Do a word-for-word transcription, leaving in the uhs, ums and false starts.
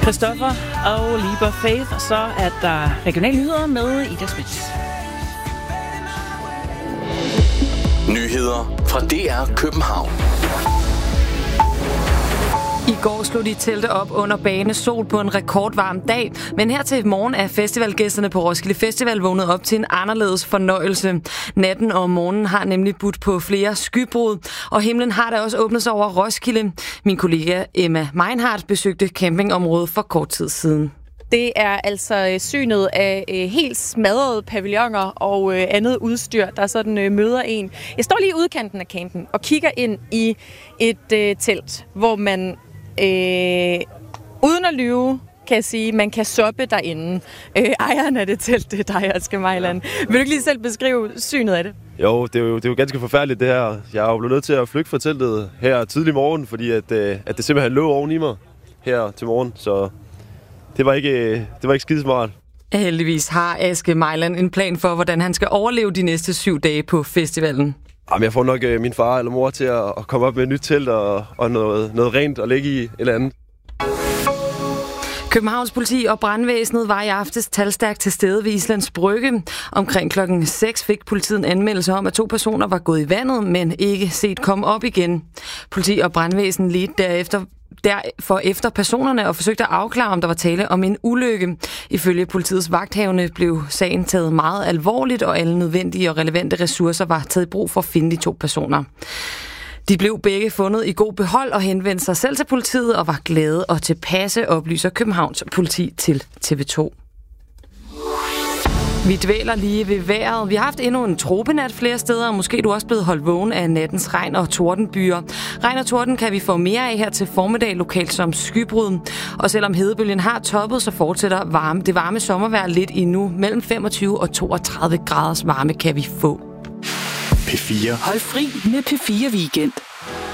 Christoffer og Lieber Faith, og så er der regionale nyheder med Ida Smith. Nyheder fra D R København. I går slog de telte op under bane sol på en rekordvarm dag, men her til morgen er festivalgæsterne på Roskilde Festival vågnet op til en anderledes fornøjelse. Natten og morgenen har nemlig budt på flere skybrud, og himlen har da også åbnet sig over Roskilde. Min kollega Emma Meinhardt besøgte campingområdet for kort tid siden. Det er altså synet af helt smadrede pavilloner og andet udstyr, der sådan møder en. Jeg står lige i udkanten af campen og kigger ind i et øh, telt, hvor man øh, uden at lyve kan jeg sige, man kan soppe derinde. Øh, ejeren af det telt, det er dig, Asger Mejland. Vil du ikke lige selv beskrive synet af det? Jo, det er jo, det er jo ganske forfærdeligt det her. Jeg er jo blevet nødt til at flygte fra teltet her tidlig morgen, fordi at, at det simpelthen lå oven i mig her til morgen, så det var ikke, det var ikke skidesmart. Heldigvis har Asger Mejland en plan for, hvordan han skal overleve de næste syv dage på festivalen. Jamen, jeg får nok øh, min far eller mor til at, at komme op med et nyt telt og, og noget, noget rent at lægge i eller andet. Københavns politi og brandvæsenet var i aftes talstærkt til stede ved Islands Brygge. Omkring klokken seks fik politiet en anmeldelse om, at to personer var gået i vandet, men ikke set komme op igen. Politi og brandvæsen ledte derefter derfor efter personerne og forsøgte at afklare, om der var tale om en ulykke. Ifølge politiets vagthavende blev sagen taget meget alvorligt, og alle nødvendige og relevante ressourcer var taget i brug for at finde de to personer. De blev begge fundet i god behold og henvendte sig selv til politiet og var glade og tilpasse, oplyser Københavns politi til T V to. Vi dvæler lige ved vejret. Vi har haft endnu en tropenat flere steder, og måske er du også blevet holdt vågen af nattens regn og tordenbyer. Regn og torden kan vi få mere af her til formiddag, lokalt som skybrud. Og selvom hedebølgen har toppet, så fortsætter varme, det varme sommervejr lidt endnu. Mellem femogtyve og toogtredive graders varme kan vi få. P fire. Hold fri med P fire Weekend.